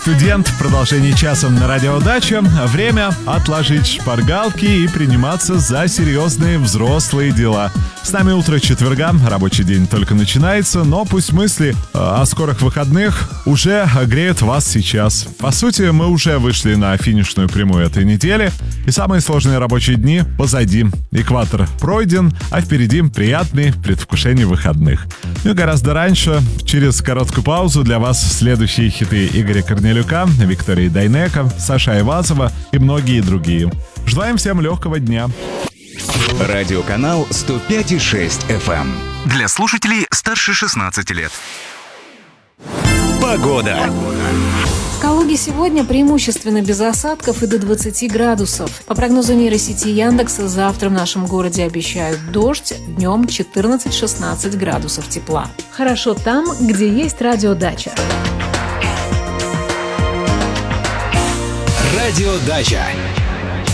Студент в продолжении часа на Радио Дача. Время отложить шпаргалки и приниматься за серьезные взрослые дела. С нами утро четверга, рабочий день только начинается, но пусть мысли о скорых выходных уже греют вас сейчас. По сути, мы уже вышли на финишную прямую этой недели, и самые сложные рабочие дни позади. Экватор пройден, а впереди приятные предвкушения выходных. Ну и гораздо раньше, через короткую паузу, для вас следующие хиты Игоря Корнелюка, Виктории Дайнеко, Саши Айвазова и многие другие. Желаем всем легкого дня. Радиоканал 105,6 FM. Для слушателей старше 16 лет. Погода. В Калуге сегодня преимущественно без осадков и до 20 градусов. По прогнозу нейросети Яндекса, завтра в нашем городе обещают дождь, днем 14-16 градусов тепла. Хорошо там, где есть радиодача. Радиодача.